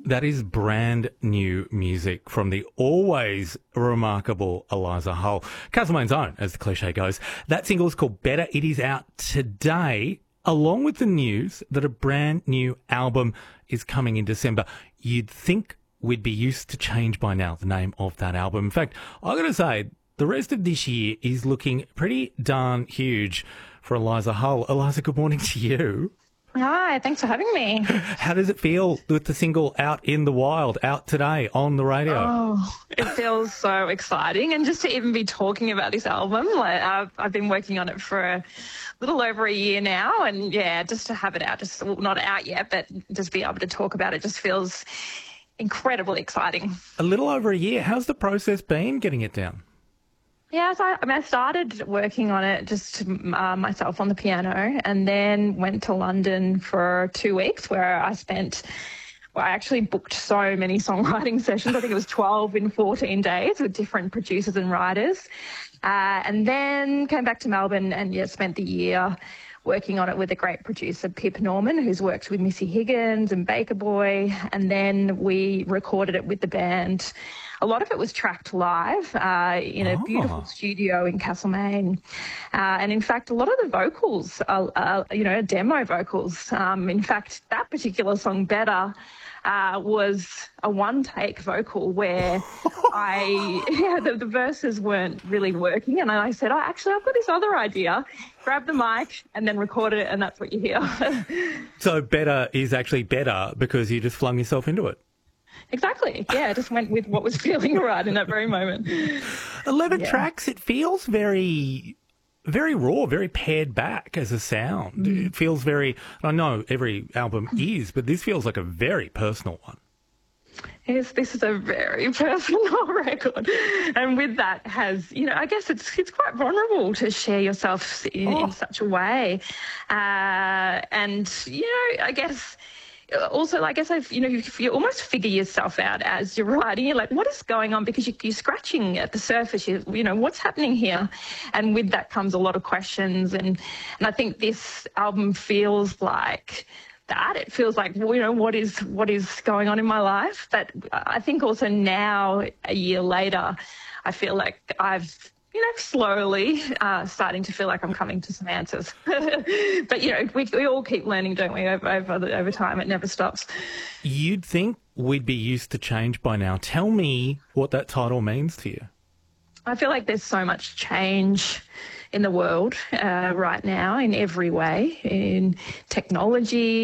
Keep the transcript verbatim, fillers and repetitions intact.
That is brand new music from the always remarkable Eliza Hull. Castlemaine's own, as the cliche goes. That single is called Better. It is out today, along with the news that a brand new album is coming in December. You'd think we'd be used to change by now, the name of that album. In fact, I got to say, the rest of this year is looking pretty darn huge for Eliza Hull. Eliza, good morning to you. Hi, thanks for having me. How does it feel with the single out in the wild, out today on the radio? Oh, it feels so exciting. And just to even be talking about this album, like I've, I've been working on it for a little over a year now. And yeah, just to have it out, just well, not out yet, but just be able to talk about it just feels incredibly exciting. A little over a year. How's the process been getting it down? Yeah, so I, I, mean, I started working on it just uh, myself on the piano, and then went to London for two weeks where I spent, well, I actually booked so many songwriting sessions. I think it was twelve in fourteen days with different producers and writers. Uh, and then came back to Melbourne and yeah, spent the year working on it with a great producer, Pip Norman, who's worked with Missy Higgins and Baker Boy. And then we recorded it with the band. A lot of it was tracked live uh, in a oh. beautiful studio in Castlemaine. Uh, and in fact, a lot of the vocals are, are you know, demo vocals. Um, in fact, that particular song, Better, uh, was a one-take vocal where I, yeah, the, the verses weren't really working. And I said, oh, actually, I've got this other idea. Grab the mic and then record it, and that's what you hear. So Better is actually better because you just flung yourself into it. Exactly. Yeah, I just went with what was feeling right in that very moment. eleven yeah. tracks. It feels very, very raw, very pared back as a sound. Mm. It feels very, I know every album is, but this feels like a very personal one. Yes, this is a very personal record. And with that has, you know, I guess it's it's quite vulnerable to share yourself in, oh. in such a way. Uh, and, you know, I guess... Also, I guess I've, you know, you, you almost figure yourself out as you're writing. You're like, what is going on? Because you, you're scratching at the surface. You, you know, what's happening here? And with that comes a lot of questions. And, and I think this album feels like that. It feels like, well, you know, what is what is going on in my life? But I think also now, a year later, I feel like I've, you know, slowly uh, starting to feel like I'm coming to some answers. But, you know, we, we all keep learning, don't we, over, over, over time. It never stops. You'd think we'd be used to change by now. Tell me what that title means to you. I feel like there's so much change in the world uh, right now in every way, in technology,